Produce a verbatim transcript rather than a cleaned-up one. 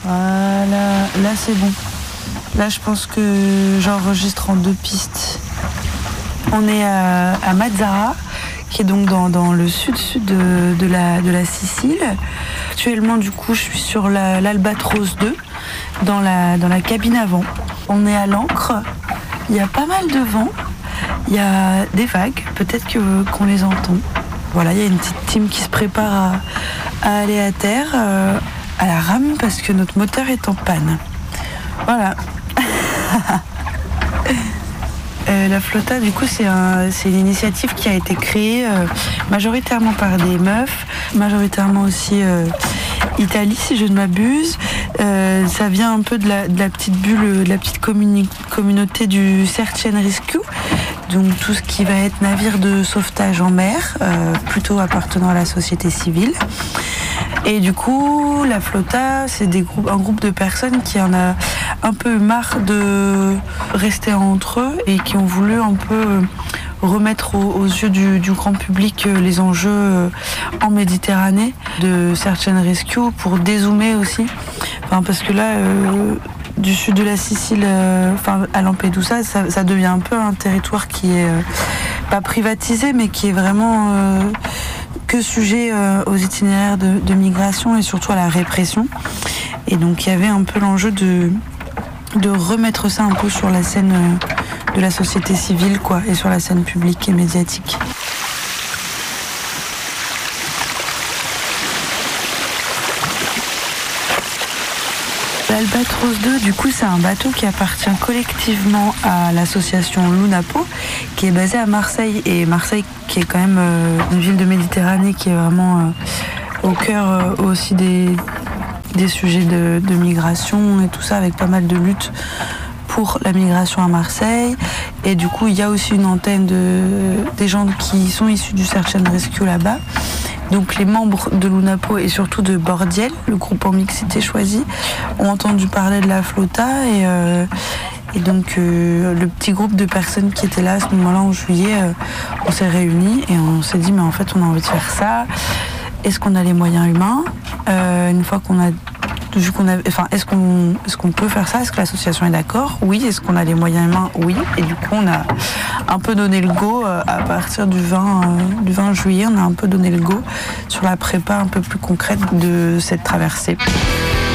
Voilà, là c'est bon. Là je pense que j'enregistre en deux pistes. On est à, à Mazara, qui est donc dans, dans le sud-sud de, de, la, de la Sicile. Actuellement du coup je suis sur la, l'Albatros deux, dans la, dans la cabine avant. On est à l'ancre, il y a pas mal de vent, il y a des vagues, peut-être que, qu'on les entend. Voilà, il y a une petite team qui se prépare à, à aller à terre, euh, à la rame, parce que notre moteur est en panne. Voilà. euh, la Flotta, du coup, c'est, un, c'est une initiative qui a été créée euh, majoritairement par des meufs, majoritairement aussi euh, Italie, si je ne m'abuse. Euh, ça vient un peu de la, de la petite bulle, de la petite communi- communauté du Search and Rescue. Donc tout ce qui va être navire de sauvetage en mer, euh, plutôt appartenant à la société civile. Et du coup, la Flotta, c'est des groupes, un groupe de personnes qui en a un peu marre de rester entre eux et qui ont voulu un peu remettre aux, aux yeux du, du grand public les enjeux en Méditerranée de Search and Rescue pour dézoomer aussi. Enfin, parce que là... Euh, du sud de la Sicile, euh, enfin à Lampedusa, ça, ça devient un peu un territoire qui est euh, pas privatisé, mais qui est vraiment euh, que sujet euh, aux itinéraires de, de migration et surtout à la répression. Et donc il y avait un peu l'enjeu de, de remettre ça un peu sur la scène euh, de la société civile, quoi, et sur la scène publique et médiatique. L'Albatros deux, du coup, c'est un bateau qui appartient collectivement à l'association Lunapo, qui est basée à Marseille. Et Marseille, qui est quand même euh, une ville de Méditerranée, qui est vraiment euh, au cœur euh, aussi des, des sujets de, de migration et tout ça, avec pas mal de luttes pour la migration à Marseille. Et du coup, il y a aussi une antenne de, des gens qui sont issus du Search and Rescue là-bas. Donc les membres de Lunapo et surtout de Bordiel, le groupe en mixité choisi, ont entendu parler de la Flotta et, euh, et donc euh, le petit groupe de personnes qui étaient là à ce moment-là en juillet, euh, on s'est réunis et on s'est dit mais en fait on a envie de faire ça. Est-ce qu'on a les moyens humains euh, une fois qu'on a vu qu'on a, enfin, est-ce qu'on, est-ce qu'on peut faire ça? Est-ce que l'association est d'accord? Oui. Est-ce qu'on a les moyens humains? Oui. Et du coup, on a un peu donné le go euh, à partir du vingt, euh, du vingt juillet. On a un peu donné le go sur la prépa un peu plus concrète de cette traversée.